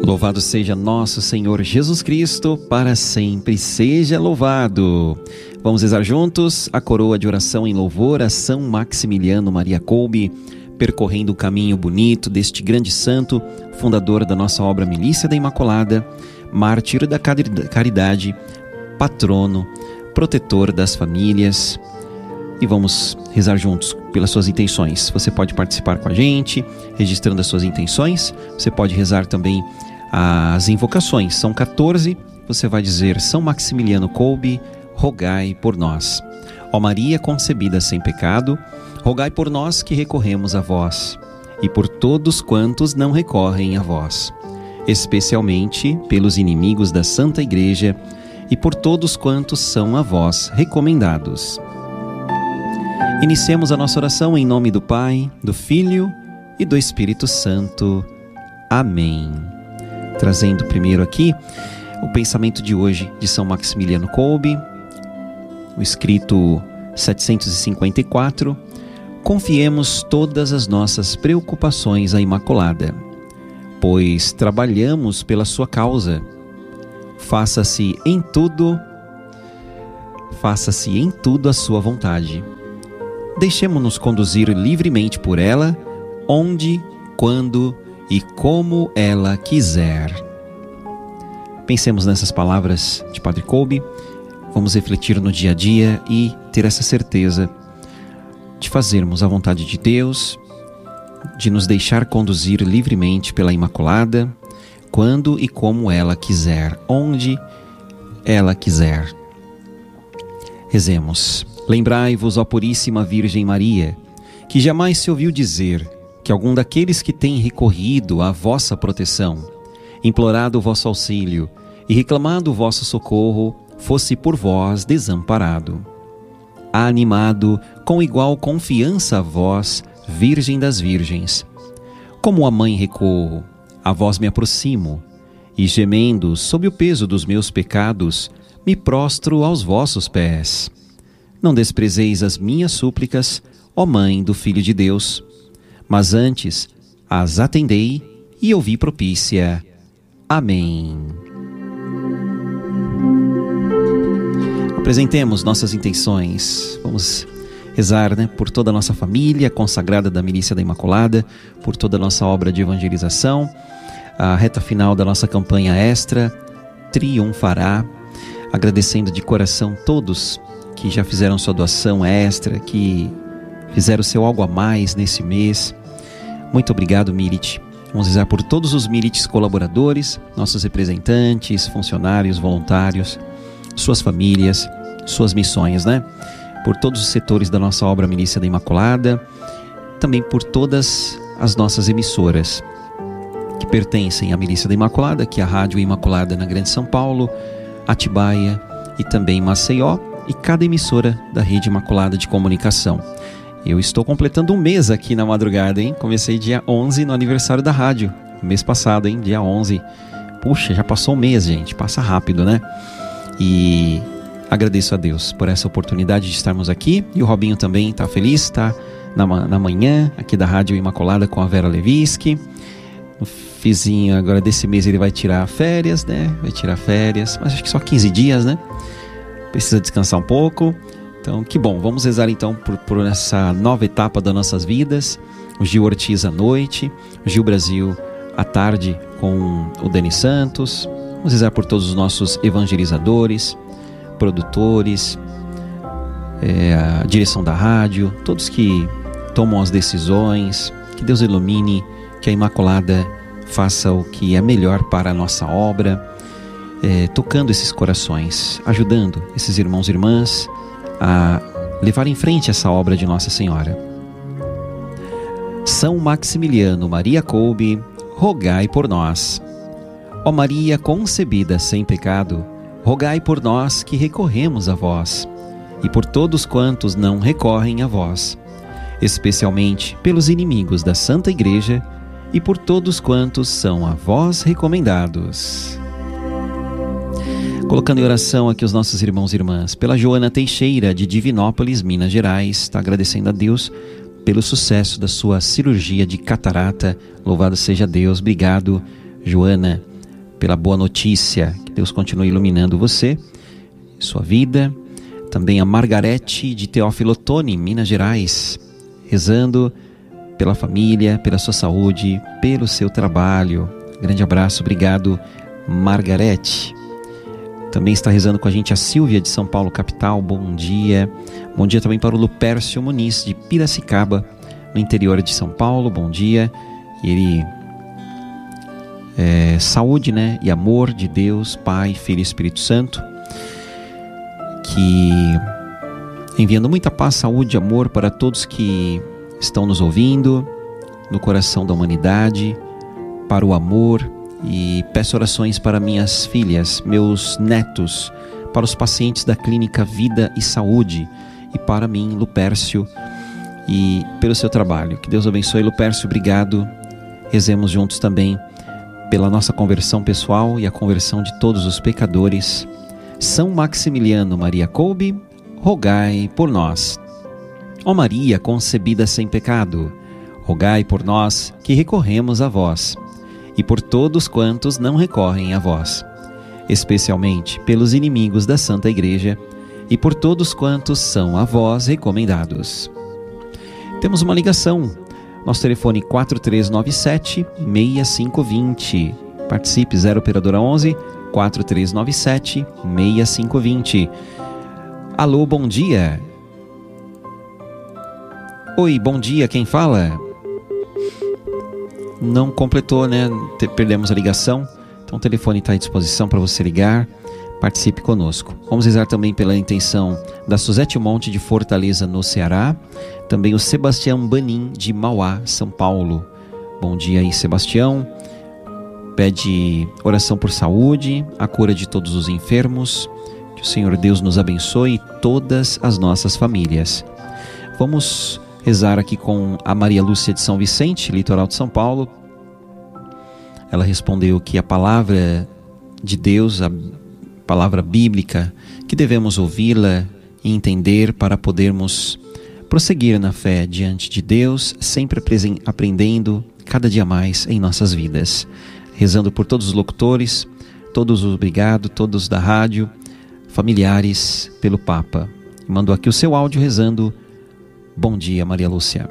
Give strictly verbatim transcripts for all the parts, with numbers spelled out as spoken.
Louvado seja nosso Senhor Jesus Cristo, para sempre seja louvado. Vamos rezar juntos a coroa de oração em louvor a São Maximiliano Maria Kolbe, percorrendo o caminho bonito deste grande santo, fundador da nossa obra Milícia da Imaculada, mártir da caridade, patrono, protetor das famílias. E vamos rezar juntos pelas suas intenções. Você pode participar com a gente, registrando as suas intenções. Você pode rezar também as invocações. São quatorze. Você vai dizer: São Maximiliano Kolbe, rogai por nós. Ó Maria concebida sem pecado, rogai por nós que recorremos a vós, e por todos quantos não recorrem a vós, especialmente pelos inimigos da Santa Igreja e por todos quantos são a vós recomendados. Iniciemos a nossa oração em nome do Pai, do Filho e do Espírito Santo. Amém. Trazendo primeiro aqui o pensamento de hoje de São Maximiliano Kolbe, o escrito setecentos e cinquenta e quatro. Confiemos todas as nossas preocupações à Imaculada, pois trabalhamos pela sua causa. Faça-se em tudo, faça-se em tudo a sua vontade. Deixemo-nos conduzir livremente por ela, onde, quando e como ela quiser. Pensemos nessas palavras de Padre Kolbe, vamos refletir no dia a dia e ter essa certeza de fazermos a vontade de Deus, de nos deixar conduzir livremente pela Imaculada, quando e como ela quiser, onde ela quiser. Rezemos. Lembrai-vos, ó Puríssima Virgem Maria, que jamais se ouviu dizer que algum daqueles que têm recorrido à vossa proteção, implorado o vosso auxílio e reclamado o vosso socorro, fosse por vós desamparado. Animado com igual confiança a vós, Virgem das Virgens, como a mãe recorro, a vós me aproximo, e gemendo sob o peso dos meus pecados, me prostro aos vossos pés. Não desprezeis as minhas súplicas, ó Mãe do Filho de Deus, mas antes as atendei e ouvi propícia. Amém. Apresentemos nossas intenções. Vamos rezar, né, por toda a nossa família consagrada da Milícia da Imaculada, por toda a nossa obra de evangelização. A reta final da nossa campanha extra triunfará, agradecendo de coração todos que já fizeram sua doação extra, que fizeram seu algo a mais nesse mês. Muito obrigado, Milit. Vamos rezar por todos os Milites colaboradores, nossos representantes, funcionários, voluntários, suas famílias, suas missões, né? Por todos os setores da nossa obra Milícia da Imaculada, também por todas as nossas emissoras que pertencem à Milícia da Imaculada, que é a Rádio Imaculada na Grande São Paulo, Atibaia e também Maceió, e cada emissora da Rede Imaculada de Comunicação. Eu estou completando um mês aqui na madrugada, hein? Comecei dia onze no aniversário da rádio, mês passado, hein? Dia onze. Puxa, já passou um mês, gente. Passa rápido, né? E agradeço a Deus por essa oportunidade de estarmos aqui. E o Robinho também está feliz, está na, na manhã aqui da Rádio Imaculada com a Vera Levinsky. O Fizinho, agora desse mês ele vai tirar férias, né? Vai tirar férias, mas acho que só quinze dias, né? Precisa descansar um pouco. Então, que bom. Vamos rezar então por, por essa nova etapa das nossas vidas. O Gil Ortiz à noite, o Gil Brasil à tarde com o Dani Santos. Vamos rezar por todos os nossos evangelizadores, produtores, é, a direção da rádio, todos que tomam as decisões. Que Deus ilumine, que a Imaculada faça o que é melhor para a nossa obra, É, tocando esses corações, ajudando esses irmãos e irmãs a levar em frente essa obra de Nossa Senhora. São Maximiliano Maria Kolbe, rogai por nós. Ó Maria concebida sem pecado, rogai por nós que recorremos a vós, e por todos quantos não recorrem a vós, especialmente pelos inimigos da Santa Igreja e por todos quantos são a vós recomendados. Colocando em oração aqui os nossos irmãos e irmãs, pela Joana Teixeira, de Divinópolis, Minas Gerais, está agradecendo a Deus pelo sucesso da sua cirurgia de catarata. Louvado seja Deus. Obrigado, Joana. pela boa notícia. Que Deus continue iluminando você, sua vida. Também a Margarete de Teófilo Otoni, Minas Gerais, rezando pela família, pela sua saúde, pelo seu trabalho. Grande abraço, obrigado, Margarete. Também está rezando com a gente a Silvia de São Paulo, capital. Bom dia. Bom dia também para o Lupércio Muniz de Piracicaba, no interior de São Paulo. Bom dia. E ele, é, saúde, né? E amor de Deus, Pai, Filho e Espírito Santo. Que enviando muita paz, saúde e amor para todos que estão nos ouvindo, no coração da humanidade, para o amor. E peço orações para minhas filhas, meus netos, para os pacientes da Clínica Vida e Saúde e para mim, Lupércio, e pelo seu trabalho. Que Deus abençoe, Lupércio, obrigado. Rezemos juntos também pela nossa conversão pessoal e a conversão de todos os pecadores. São Maximiliano Maria Kolbe, rogai por nós. Ó Maria concebida sem pecado, rogai por nós que recorremos a vós, e por todos quantos não recorrem a vós, especialmente pelos inimigos da Santa Igreja e por todos quantos são a vós recomendados. Temos uma ligação, nosso telefone quatro três nove sete, seis cinco dois zero. Participe, zero operadora onze, quatro três nove sete, seis cinco dois zero. Alô, bom dia. Oi, bom dia, quem fala? Não completou, né? Perdemos a ligação. Então o telefone está à disposição para você ligar. Participe conosco. Vamos rezar também pela intenção da Suzete Monte de Fortaleza, no Ceará. Também o Sebastião Banin de Mauá, São Paulo. Bom dia aí, Sebastião. Pede oração por saúde, a cura de todos os enfermos. Que o Senhor Deus nos abençoe e todas as nossas famílias. Vamos rezar aqui com a Maria Lúcia de São Vicente, litoral de São Paulo. Ela respondeu que a palavra de Deus, a palavra bíblica, que devemos ouvi-la e entender para podermos prosseguir na fé diante de Deus, sempre aprendendo cada dia mais em nossas vidas. Rezando por todos os locutores, todos os obrigado, todos da rádio, familiares, pelo Papa. Mandou aqui o seu áudio rezando. Bom dia, Maria Lúcia.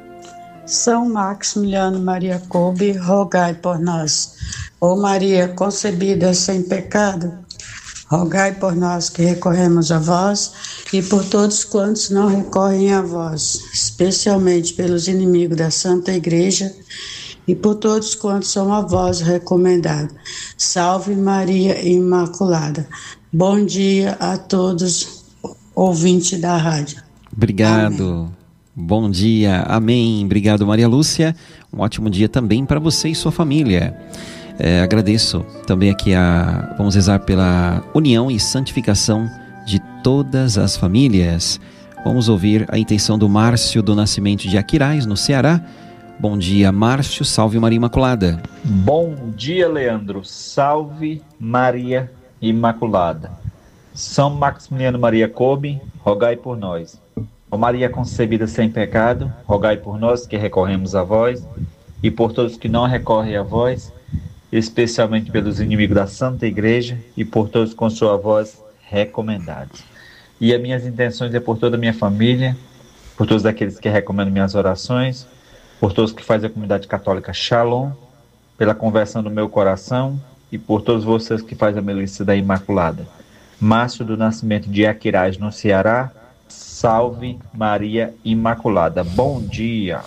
São Maximiliano Maria Kolbe, rogai por nós. Ó Maria concebida sem pecado, rogai por nós que recorremos a vós e por todos quantos não recorrem a vós, especialmente pelos inimigos da Santa Igreja e por todos quantos são a vós recomendados. Salve Maria Imaculada. Bom dia a todos, ouvintes da rádio. Obrigado. Amém. Bom dia. Amém. Obrigado, Maria Lúcia. Um ótimo dia também para você e sua família. É, agradeço também aqui a... Vamos rezar pela união e santificação de todas as famílias. Vamos ouvir a intenção do Márcio do Nascimento de Aquiraz, no Ceará. Bom dia, Márcio. Salve Maria Imaculada. Bom dia, Leandro. Salve Maria Imaculada. São Maximiliano Maria Kolbe, rogai por nós. Ó Maria concebida sem pecado, rogai por nós que recorremos a vós e por todos que não recorrem a vós, especialmente pelos inimigos da Santa Igreja e por todos com sua voz recomendados. E as minhas intenções é por toda a minha família, por todos aqueles que recomendam minhas orações, por todos que fazem a comunidade católica Shalom, pela conversão do meu coração e por todos vocês que fazem a milícia da Imaculada. Márcio do Nascimento de Aquiraz, no Ceará. Salve Maria Imaculada. Bom dia.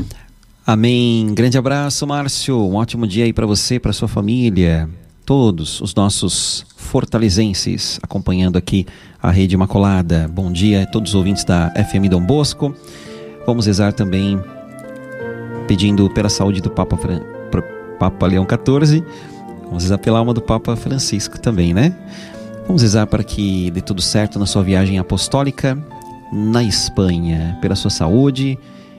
Amém. Grande abraço, Márcio. Um ótimo dia aí para você, para sua família. Todos os nossos fortalezenses acompanhando aqui a Rede Imaculada. Bom dia a todos os ouvintes da F M Dom Bosco. Vamos rezar também pedindo pela saúde do Papa, Fran... Papa Leão quatorze. Vamos rezar pela alma do Papa Francisco também, né? Vamos rezar para que dê tudo certo na sua viagem apostólica na Espanha, pela sua saúde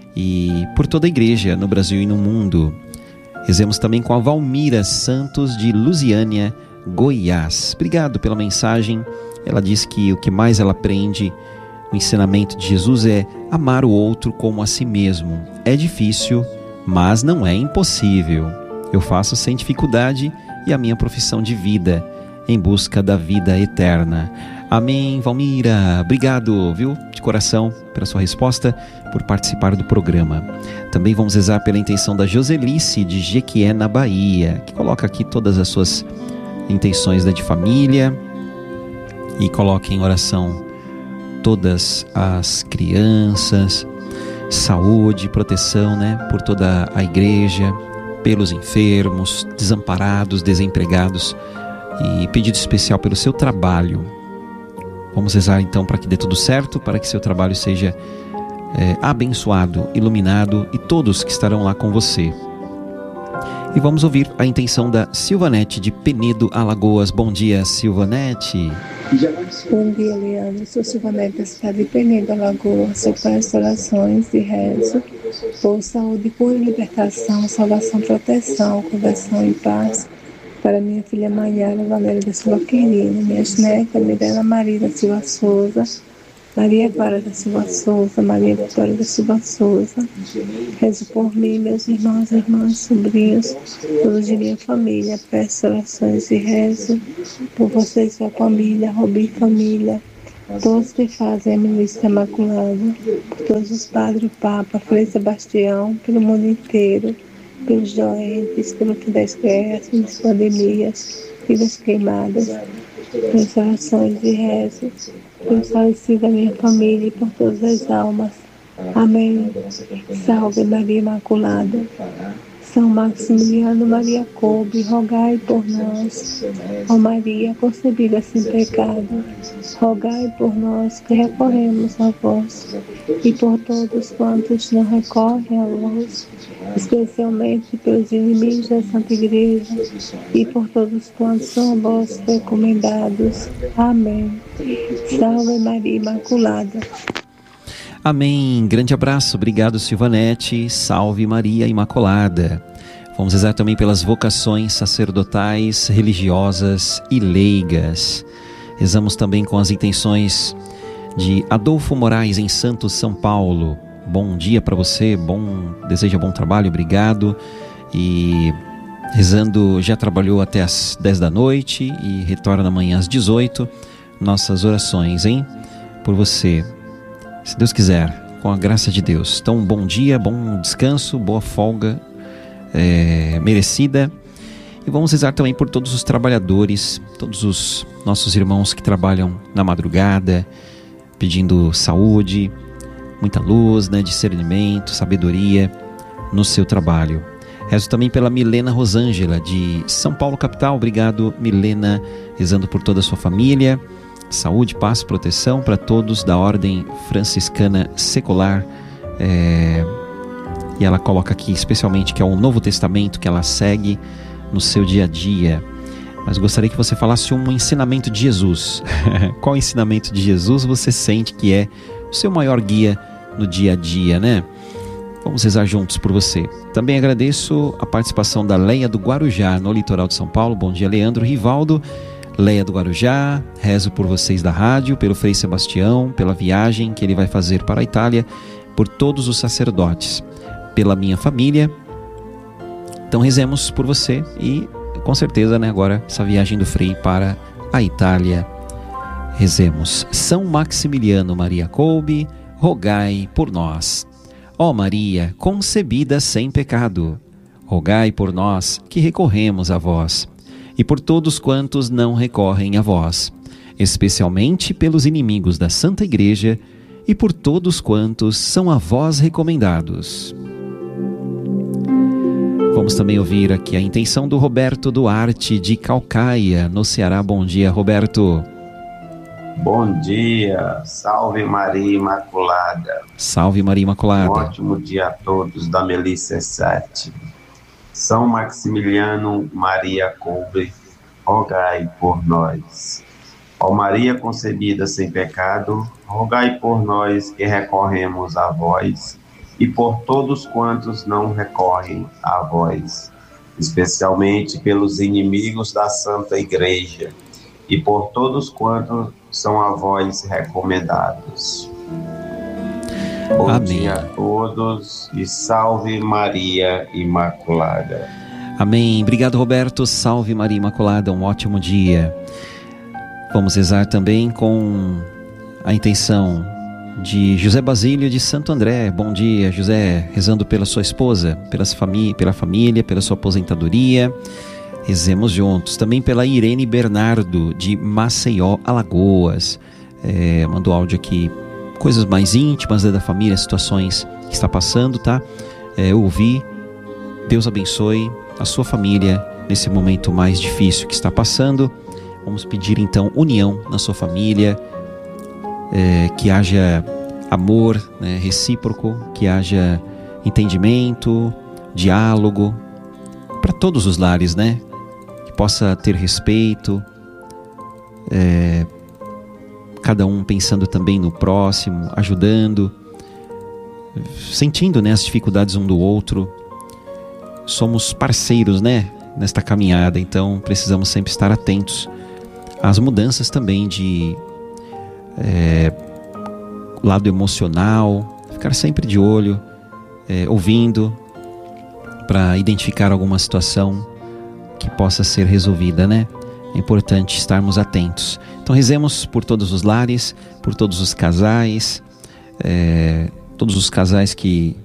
e por toda a igreja no Brasil e no mundo. Rezemos também com a Valmira Santos de Lusiânia, Goiás. Obrigado pela mensagem. Ela diz que o que mais ela aprende no ensinamento de Jesus é amar o outro como a si mesmo. É difícil, mas não é impossível. Eu faço sem dificuldade e a minha profissão de vida, em busca da vida eterna. Amém, Valmira. Obrigado, viu, de coração, pela sua resposta, por participar do programa. Também vamos rezar pela intenção da Joselice de Jequié, na Bahia, que coloca aqui todas as suas intenções, né, de família, e coloca em oração todas as crianças, saúde, proteção, né, por toda a igreja, pelos enfermos, desamparados, desempregados, e pedido especial pelo seu trabalho. Vamos rezar então para que dê tudo certo, para que seu trabalho seja é, abençoado, iluminado, e todos que estarão lá com você. E vamos ouvir a intenção da Silvanete de Penedo, Alagoas. Bom dia, Silvanete. Bom dia, Leandro. Sou Silvanete da cidade de Penedo, Alagoas. Eu peço orações de rezo por saúde, cura e libertação, salvação, proteção, conversão e paz para minha filha Maiara Valéria da Silva Quirino, minhas netas Mirela Maria da Silva Souza, Maria Clara da Silva Souza, Maria Vitória da Silva Souza. Rezo por mim, meus irmãos, irmãs, sobrinhos, todos de minha família. Peço orações e rezo por vocês, sua família, Robi família, todos que fazem a milícia imaculada, por todos os padres, o Papa, Frei Sebastião, pelo mundo inteiro, pelos doentes, pelo fim das guerras, pelas pandemias, vidas queimadas, pelas orações e rezo, pelo falecido da minha família e por todas as almas. Amém. Salve Maria Imaculada. São Maximiliano Maria Kolbe, rogai por nós. Ó Maria, concebida sem pecado, rogai por nós que recorremos a vós, e por todos quantos não recorrem a vós, especialmente pelos inimigos da Santa Igreja, e por todos quantos são a vós recomendados. Amém. Salve Maria Imaculada. Amém. Grande abraço. Obrigado, Silvanete. Salve Maria Imaculada. Vamos rezar também pelas vocações sacerdotais, religiosas e leigas. Rezamos também com as intenções de Adolfo Moraes, em Santos, São Paulo. Bom dia para você, bom, deseja bom trabalho, obrigado. E rezando, já trabalhou até as dez da noite e retorna amanhã às dezoito. Nossas orações, hein? Por você. Se Deus quiser, com a graça de Deus. Então, bom dia, bom descanso, boa folga é, merecida. E vamos rezar também por todos os trabalhadores, todos os nossos irmãos que trabalham na madrugada, pedindo saúde, muita luz, né, discernimento, sabedoria no seu trabalho. Rezo também pela Milena Rosângela, de São Paulo, capital. Obrigado, Milena, rezando por toda a sua família. Saúde, paz, proteção para todos da Ordem Franciscana Secular. É... E ela coloca aqui especialmente que é o Novo Testamento que ela segue no seu dia a dia. Mas gostaria que você falasse um ensinamento de Jesus. Qual ensinamento de Jesus você sente que é o seu maior guia no dia a dia, né? Vamos rezar juntos por você. Também agradeço a participação da Leia do Guarujá, no litoral de São Paulo. Bom dia, Leandro, Rivaldo. Leia do Guarujá, rezo por vocês da rádio, pelo Frei Sebastião, pela viagem que ele vai fazer para a Itália, por todos os sacerdotes, pela minha família. Então rezemos por você e com certeza, né, agora essa viagem do Frei para a Itália. Rezemos. São Maximiliano Maria Kolbe, rogai por nós. Ó Maria, concebida sem pecado, rogai por nós que recorremos a vós, e por todos quantos não recorrem a vós, especialmente pelos inimigos da Santa Igreja e por todos quantos são a vós recomendados. Vamos também ouvir aqui a intenção do Roberto Duarte, de Calcaia, no Ceará. Bom dia, Roberto. Bom dia, salve Maria Imaculada. Salve Maria Imaculada. Um ótimo dia a todos da Melissa sete. São Maximiliano Maria Kolbe, rogai por nós. Ó Maria concebida sem pecado, rogai por nós que recorremos a vós, e por todos quantos não recorrem a vós, especialmente pelos inimigos da Santa Igreja, e por todos quantos são a vós recomendados. Bom Amém. dia a todos e salve Maria Imaculada. Amém. Obrigado, Roberto. Salve Maria Imaculada, um ótimo dia. Vamos rezar também com a intenção de José Basílio de Santo André. Bom dia, José. Rezando pela sua esposa, pelas famí- pela família, pela sua aposentadoria. Rezemos juntos. Também pela Irene Bernardo de Maceió, Alagoas. É, mandou áudio aqui, coisas mais íntimas, né, da família, situações que está passando, tá? É, eu ouvi. Deus abençoe a sua família nesse momento mais difícil que está passando. Vamos pedir então união na sua família, é, que haja amor, né, recíproco, que haja entendimento, diálogo, para todos os lares, né? Que possa ter respeito, é, cada um pensando também no próximo, ajudando, sentindo, né, as dificuldades um do outro. Somos parceiros, né, nesta caminhada, então precisamos sempre estar atentos às mudanças também de é, lado emocional, ficar sempre de olho, é, ouvindo, para identificar alguma situação que possa ser resolvida, né? É importante estarmos atentos. Então rezemos por todos os lares, por todos os casais, é, todos os casais que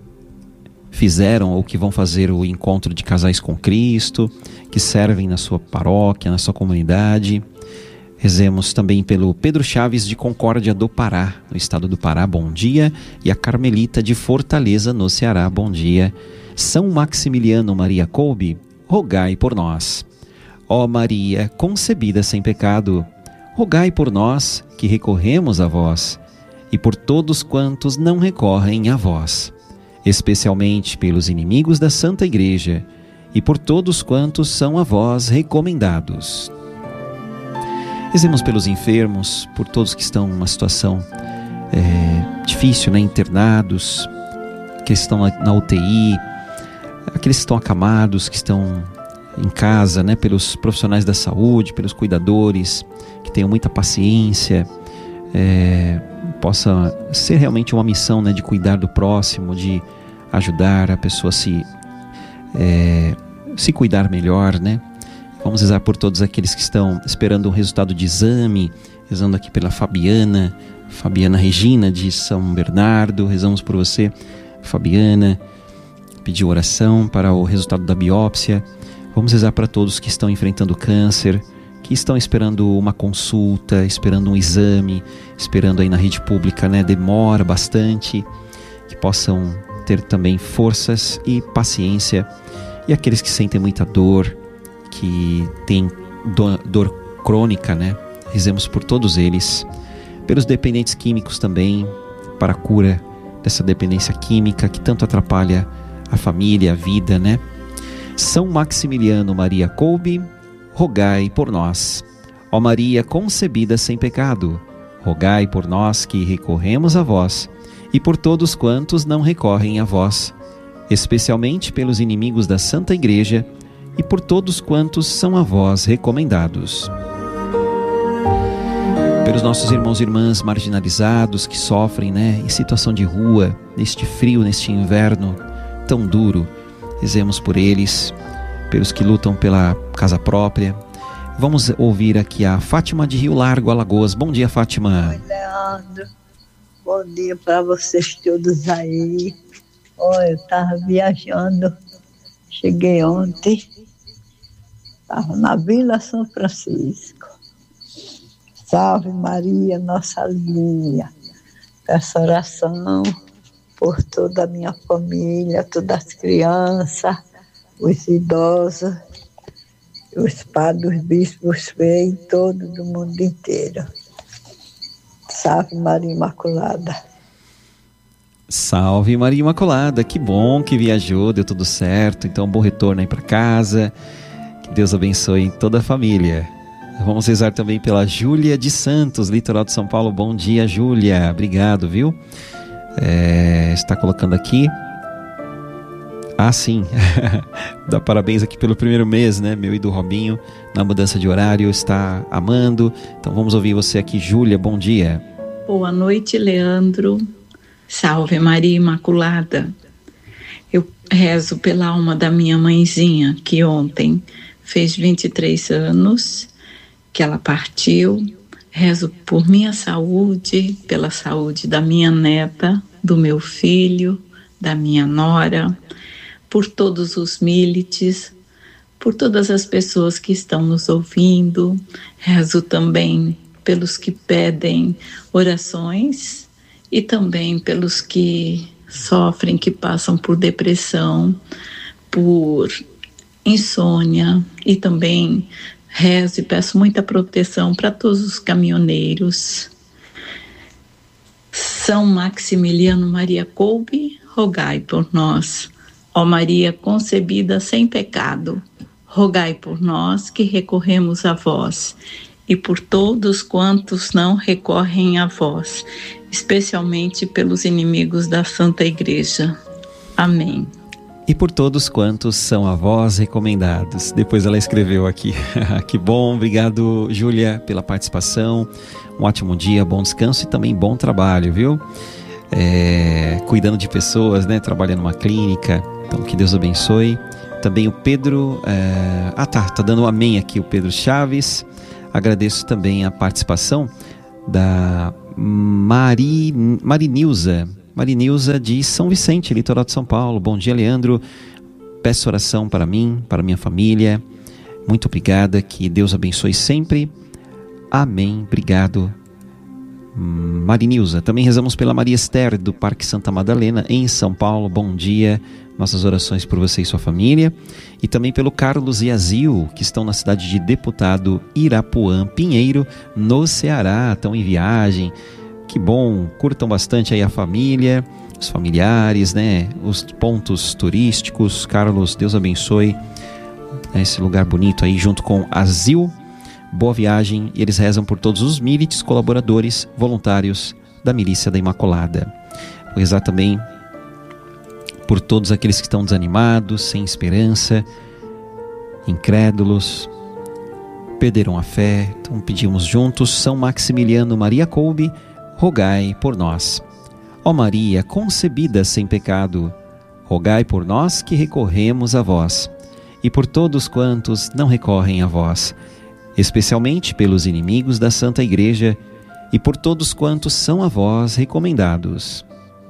fizeram ou que vão fazer o encontro de casais com Cristo, que servem na sua paróquia, na sua comunidade. Rezemos também pelo Pedro Chaves de Concórdia do Pará, no estado do Pará, bom dia. E a Carmelita de Fortaleza, no Ceará, bom dia. São Maximiliano Maria Kolbe, rogai por nós. Ó Maria, concebida sem pecado, rogai por nós que recorremos a vós, e por todos quantos não recorrem a vós, especialmente pelos inimigos da Santa Igreja, e por todos quantos são a vós recomendados. Rezemos pelos enfermos, por todos que estão numa situação é, difícil, né? Internados, que estão na, na U T I, aqueles que estão acamados, que estão em casa, né? Pelos profissionais da saúde, pelos cuidadores, que tenham muita paciência, é, possa ser realmente uma missão, né, de cuidar do próximo, de ajudar a pessoa a se, é, se cuidar melhor, né? Vamos rezar por todos aqueles que estão esperando um resultado de exame, rezando aqui pela Fabiana, Fabiana Regina de São Bernardo, rezamos por você, Fabiana, pedir oração para o resultado da biópsia. Vamos rezar para todos que estão enfrentando câncer, que estão esperando uma consulta, esperando um exame, esperando aí na rede pública, né? Demora bastante, que possam ter também forças e paciência. E aqueles que sentem muita dor, que têm dor, dor crônica, né? Rezemos por todos eles, pelos dependentes químicos também, para a cura dessa dependência química que tanto atrapalha a família, a vida, né? São Maximiliano Maria Kolbe, rogai por nós. Ó Maria concebida sem pecado, rogai por nós que recorremos a vós, e por todos quantos não recorrem a vós, especialmente pelos inimigos da Santa Igreja, e por todos quantos são a vós recomendados. Pelos nossos irmãos e irmãs marginalizados que sofrem, né, em situação de rua, neste frio, neste inverno tão duro, rezemos por eles, pelos que lutam pela casa própria. Vamos ouvir aqui a Fátima de Rio Largo, Alagoas. Bom dia, Fátima. Oi, Leandro. Bom dia para vocês todos aí. Olha, eu estava viajando, cheguei ontem, estava na Vila São Francisco. Salve Maria, nossa linha. Peço oração por toda a minha família, todas as crianças, os idosos, os padres, os bispos feios, todo do mundo inteiro. Salve Maria Imaculada. Salve Maria Imaculada, que bom que viajou, deu tudo certo, então bom retorno aí para casa, que Deus abençoe toda a família. Vamos rezar também pela Júlia de Santos, litoral de São Paulo. Bom dia, Júlia, obrigado, viu? É, está colocando aqui. Ah, sim, dá parabéns aqui pelo primeiro mês, né? Meu e do Robinho, na mudança de horário, está amando. Então vamos ouvir você aqui, Júlia, bom dia. Boa noite, Leandro. Salve Maria Imaculada. Eu rezo pela alma da minha mãezinha, que ontem fez vinte e três anos, que ela partiu. Rezo por minha saúde, pela saúde da minha neta, do meu filho, da minha nora, por todos os milites, por todas as pessoas que estão nos ouvindo. Rezo também pelos que pedem orações e também pelos que sofrem, que passam por depressão, por insônia, e também rezo e peço muita proteção para todos os caminhoneiros. São Maximiliano Maria Kolbe, rogai por nós. Ó Maria concebida sem pecado, rogai por nós que recorremos a vós, e por todos quantos não recorrem a vós, especialmente pelos inimigos da Santa Igreja. Amém. E por todos quantos são a vós recomendados. Depois ela escreveu aqui. Que bom, obrigado, Júlia, pela participação. Um ótimo dia, bom descanso e também bom trabalho, viu? É, cuidando de pessoas, né? Trabalhando numa clínica. Então, que Deus abençoe. Também o Pedro... É... Ah, tá, tá dando um amém aqui o Pedro Chaves. Agradeço também a participação da Mari... Marinilza. Marinilza de São Vicente, litoral de São Paulo. Bom dia, Leandro. Peço oração para mim, para minha família. Muito obrigada, que Deus abençoe sempre. Amém. Obrigado, Marinilza. Também rezamos pela Maria Esther, do Parque Santa Madalena, em São Paulo. Bom dia. Nossas orações por você e sua família. E também pelo Carlos e Azil, que estão na cidade de Deputado Irapuã Pinheiro, no Ceará. Estão em viagem. Que bom, curtam bastante aí a família, os familiares, né? Os pontos turísticos. Carlos, Deus abençoe esse lugar bonito aí, junto com Azil. Boa viagem. E eles rezam por todos os milites, colaboradores, voluntários da Milícia da Imaculada. Vou rezar também por todos aqueles que estão desanimados, sem esperança, incrédulos, perderam a fé. Então pedimos juntos: São Maximiliano Maria Kolbe, rogai por nós. Ó Maria, concebida sem pecado, rogai por nós que recorremos a vós, e por todos quantos não recorrem a vós, especialmente pelos inimigos da Santa Igreja, e por todos quantos são a vós recomendados.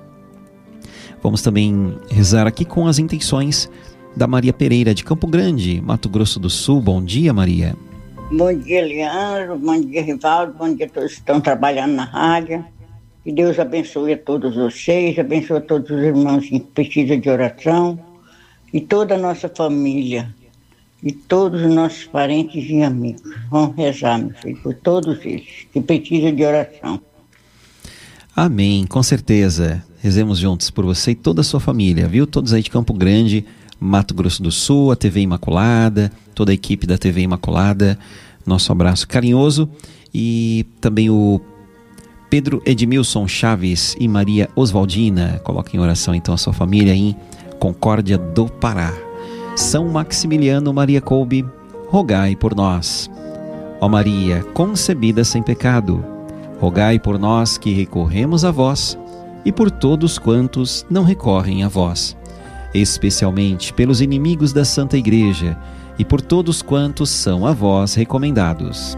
Vamos também rezar aqui com as intenções da Maria Pereira, de Campo Grande, Mato Grosso do Sul. Bom dia, Maria. Bom dia, Leandro. Bom dia, Rivaldo. Bom dia a todos que estão trabalhando na rádio. Que Deus abençoe a todos vocês, abençoe a todos os irmãos que precisam de oração, e toda a nossa família, e todos os nossos parentes e amigos. Vamos rezar, meu filho, por todos eles que precisam de oração. Amém, com certeza. Rezemos juntos por você e toda a sua família, viu? Todos aí de Campo Grande, Mato Grosso do Sul, a T V Imaculada, toda a equipe da T V Imaculada, nosso abraço carinhoso. E também o Pedro Edmilson Chaves e Maria Oswaldina, coloquem em oração então a sua família em Concórdia do Pará. São Maximiliano Maria Kolbe, rogai por nós. Ó Maria, concebida sem pecado, rogai por nós que recorremos a vós, e por todos quantos não recorrem a vós, especialmente pelos inimigos da Santa Igreja, e por todos quantos são a vós recomendados.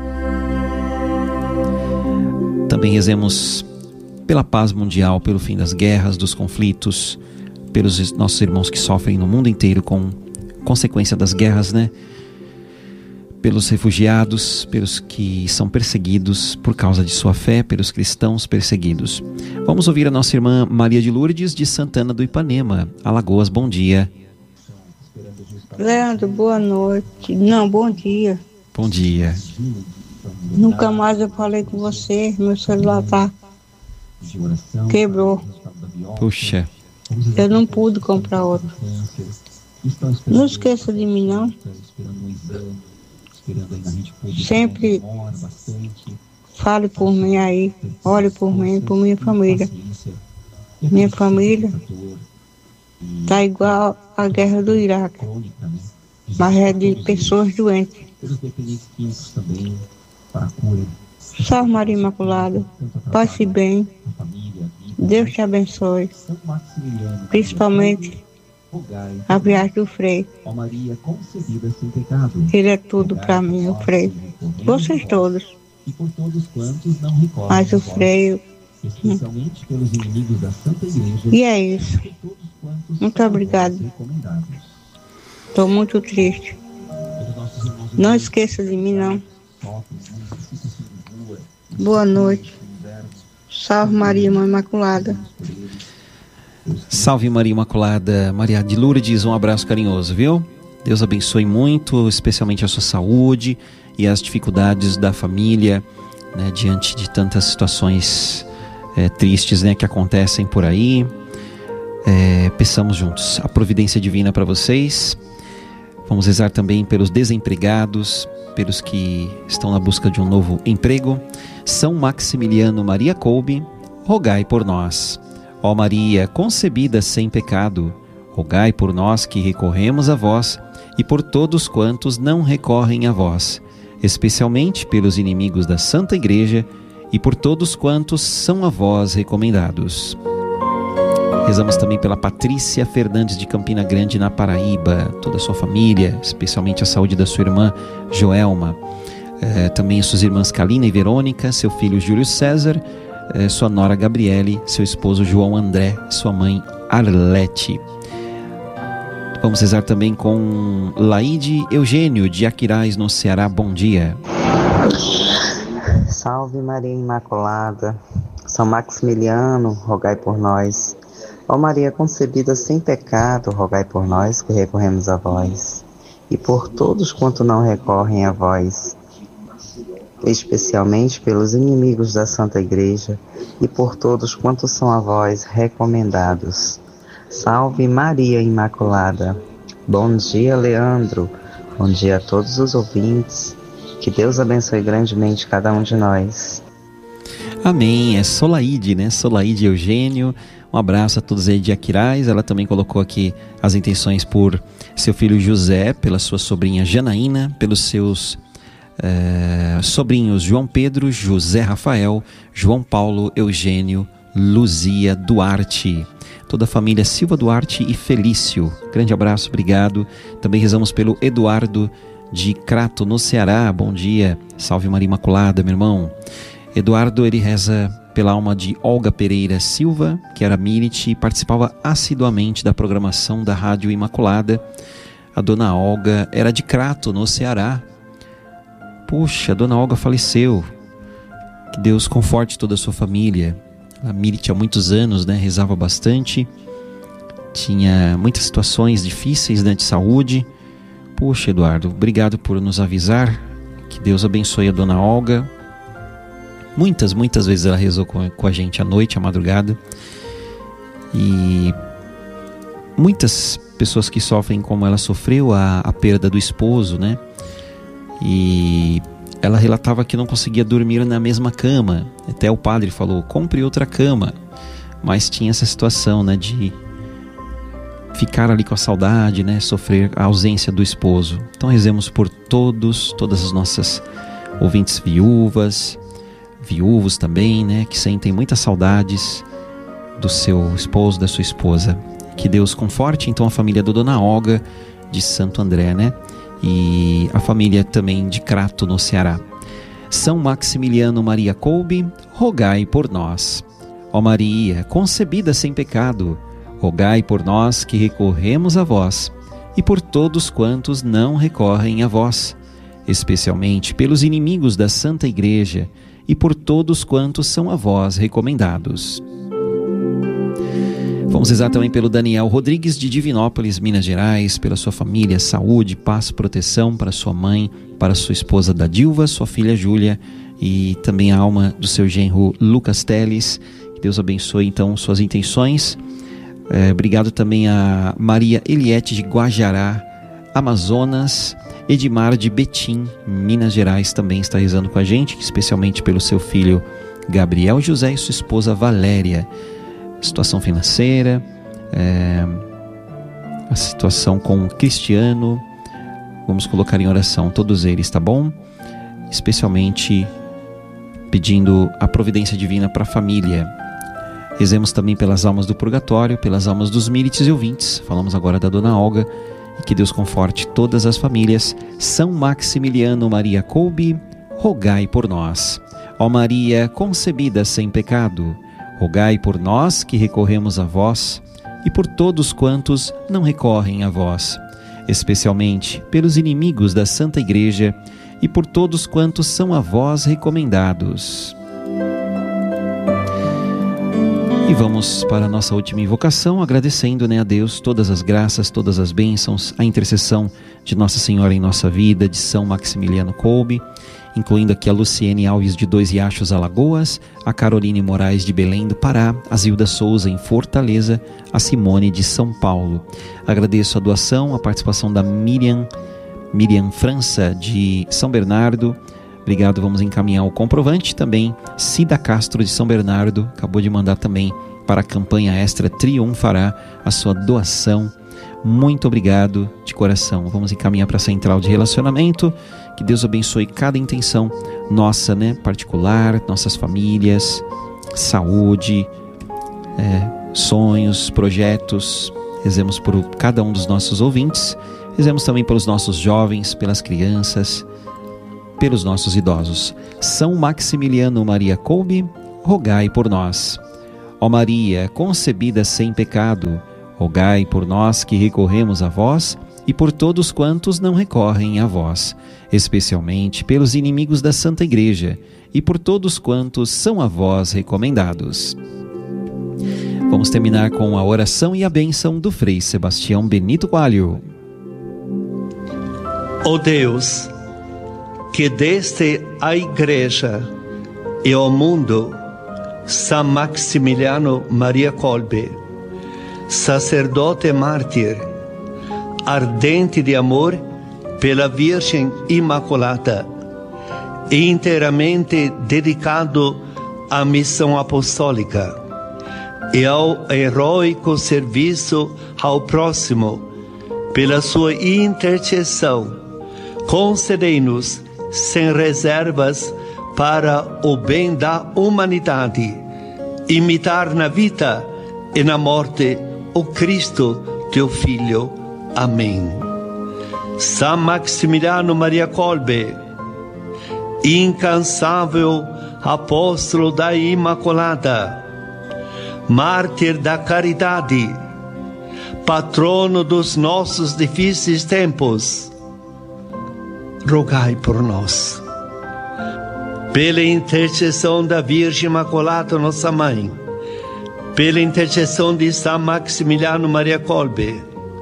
Também rezemos pela paz mundial, pelo fim das guerras, dos conflitos, pelos nossos irmãos que sofrem no mundo inteiro com consequência das guerras, né? Pelos refugiados, pelos que são perseguidos por causa de sua fé, pelos cristãos perseguidos. Vamos ouvir a nossa irmã Maria de Lourdes, de Santana do Ipanema, Alagoas. Bom dia. Leandro, boa noite. Não, bom dia. Bom dia. Nunca mais eu falei com você, meu celular tá quebrou. Puxa. Eu não pude comprar outro. Não esqueça de mim, não. Sempre fale por mim aí, olhe por mim, por minha família. Minha família tá igual à guerra do Iraque, mas é de pessoas doentes. Salve Maria Imaculada, passe bem, Deus te abençoe, principalmente a viagem do Frei. Ele é tudo para mim, o Frei. Vocês todos. Mas o Frei... Hum. E é isso. Muito obrigada. Estou muito triste. Não esqueça de mim, não. Boa noite. Salve Maria, Mãe Imaculada. Salve Maria Imaculada. Maria de Lourdes, um abraço carinhoso, viu? Deus abençoe muito, especialmente a sua saúde e as dificuldades da família, né, diante de tantas situações é, tristes, né, que acontecem por aí. É, peçamos juntos a providência divina para vocês. Vamos rezar também pelos desempregados, pelos que estão na busca de um novo emprego. São Maximiliano Maria Kolbe, rogai por nós. Ó Maria, concebida sem pecado, rogai por nós que recorremos a vós e por todos quantos não recorrem a vós, especialmente pelos inimigos da Santa Igreja e por todos quantos são a vós recomendados. Rezamos também pela Patrícia Fernandes de Campina Grande, na Paraíba, toda a sua família, especialmente a saúde da sua irmã Joelma, é, também suas irmãs Kalina e Verônica, seu filho Júlio César, é, sua nora Gabriele, seu esposo João André, sua mãe Arlete. Vamos rezar também com Laide Eugênio de Aquiraz, no Ceará. Bom dia. Salve Maria Imaculada, São Maximiliano, rogai por nós. Ó Maria concebida sem pecado, rogai por nós que recorremos a vós, e por todos quanto não recorrem a vós, especialmente pelos inimigos da Santa Igreja, e por todos quantos são a vós recomendados. Salve Maria Imaculada. Bom dia, Leandro. Bom dia a todos os ouvintes. Que Deus abençoe grandemente cada um de nós. Amém. É Solaide, né? Solaide Eugênio. Um abraço a todos aí de Aquiraz. Ela também colocou aqui as intenções por seu filho José, pela sua sobrinha Janaína, pelos seus eh, sobrinhos João Pedro, José Rafael, João Paulo, Eugênio, Luzia Duarte, toda a família Silva Duarte e Felício. Grande abraço, obrigado. Também rezamos pelo Eduardo de Crato, no Ceará. Bom dia. Salve Maria Imaculada, meu irmão. Eduardo, ele reza pela alma de Olga Pereira Silva, que era Milite e participava assiduamente da programação da Rádio Imaculada. A dona Olga era de Crato, no Ceará. Puxa, a dona Olga faleceu. Que Deus conforte toda a sua família. A Milite há muitos anos, né, rezava bastante. Tinha muitas situações difíceis, né, de saúde. Puxa, Eduardo, obrigado por nos avisar. Que Deus abençoe a dona Olga. Muitas, muitas vezes ela rezou com, com a gente à noite, à madrugada. E muitas pessoas que sofrem como ela sofreu a, a perda do esposo, né? E ela relatava que não conseguia dormir na mesma cama. Até o padre falou, compre outra cama. Mas tinha essa situação, né, de ficar ali com a saudade, né, sofrer a ausência do esposo. Então rezemos por todos, todas as nossas ouvintes viúvas, viúvos também, né, que sentem muitas saudades do seu esposo, da sua esposa. Que Deus conforte então a família da dona Olga de Santo André, né, e a família também de Crato, no Ceará. São Maximiliano Maria Kolbe, rogai por nós. Ó Maria, concebida sem pecado, rogai por nós que recorremos a vós e por todos quantos não recorrem a vós, especialmente pelos inimigos da Santa Igreja e por todos quantos são a vós recomendados. Vamos rezar também pelo Daniel Rodrigues de Divinópolis, Minas Gerais, pela sua família, saúde, paz, proteção para sua mãe, para sua esposa Dadilva, sua filha Júlia e também a alma do seu genro Lucas Teles. Que Deus abençoe então suas intenções. É, obrigado também a Maria Eliette de Guajará, Amazonas. Edmar de Betim, Minas Gerais, também está rezando com a gente, especialmente pelo seu filho Gabriel José e sua esposa Valéria. Situação financeira, é, a situação com o Cristiano, vamos colocar em oração todos eles, tá bom? Especialmente pedindo a providência divina para a família. Rezemos também pelas almas do purgatório, pelas almas dos mírires e ouvintes. Falamos agora da Dona Olga. E que Deus conforte todas as famílias. São Maximiliano Maria Kolbe, rogai por nós. Ó Maria concebida sem pecado, rogai por nós que recorremos a vós e por todos quantos não recorrem a vós, especialmente pelos inimigos da Santa Igreja e por todos quantos são a vós recomendados. E vamos para a nossa última invocação, agradecendo, né, a Deus todas as graças, todas as bênçãos, a intercessão de Nossa Senhora em nossa vida, de São Maximiliano Kolbe, incluindo aqui a Luciene Alves de Dois Riachos, Alagoas, a Caroline Moraes de Belém do Pará, a Zilda Souza em Fortaleza, a Simone de São Paulo. Agradeço a doação, a participação da Miriam, Miriam França de São Bernardo. Obrigado, vamos encaminhar o comprovante também. Cida Castro de São Bernardo acabou de mandar também para a campanha extra Triunfará a sua doação. Muito obrigado de coração. Vamos encaminhar para a central de relacionamento. Que Deus abençoe cada intenção nossa, né, particular, nossas famílias, saúde, é, sonhos, projetos. Rezemos por cada um dos nossos ouvintes. Rezemos também pelos nossos jovens, pelas crianças, pelos nossos idosos. São Maximiliano Maria Kolbe, rogai por nós. Ó Maria, concebida sem pecado, rogai por nós que recorremos a vós e por todos quantos não recorrem a vós, especialmente pelos inimigos da Santa Igreja e por todos quantos são a vós recomendados. Vamos terminar com a oração e a bênção do Frei Sebastião Benito Coelho. Ó Deus, que deste à Igreja e ao mundo São Maximiliano Maria Kolbe, sacerdote mártir, ardente de amor pela Virgem Imaculada e inteiramente dedicado à missão apostólica e ao heróico serviço ao próximo, pela sua intercessão, concedei-nos sem reservas para o bem da humanidade, imitar na vida e na morte o Cristo, teu Filho. Amém. São Maximiliano Maria Kolbe, incansável apóstolo da Imaculada, mártir da caridade, patrono dos nossos difíceis tempos, rogai por nós. Pela intercessão da Virgem Imaculada, nossa Mãe, pela intercessão de São Maximiliano Maria Kolbe,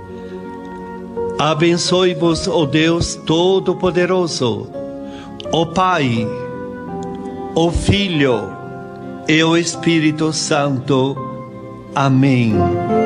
abençoe-vos, ó Deus Todo-Poderoso, o Pai, o Filho e o Espírito Santo. Amém.